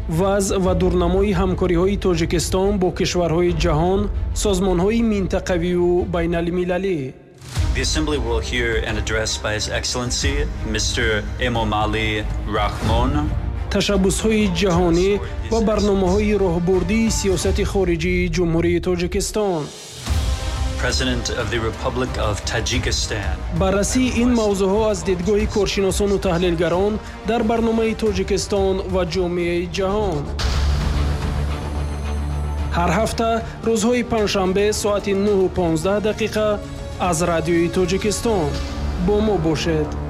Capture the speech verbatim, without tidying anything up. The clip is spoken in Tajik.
вазъ ва дурнамои ҳамкориҳои Тоҷикистон бо кишварҳои ҷаҳон, созмонҳои минтақавию байналмилалӣ. The Assembly will hear an address by His Excellency, Mister Emomali Rahmon. Tashabbusҳои ҷаҳонӣ ва барномаҳои роҳбурдии сиёсати хориҷии Ҷумҳурии Тоҷикистон. President of the Republic of Tajikistan. баррасии ин мавзӯъҳо аз дидгоҳи коршиносону таҳлилгарон дар барномаи Тоҷикистон ва ҷомеаи ҷаҳон. ҳар ҳафта рӯзҳои панҷшанбе соати нӯҳу понздаҳ дақиқа аз Радиои Тоҷикистон бо мо бошед.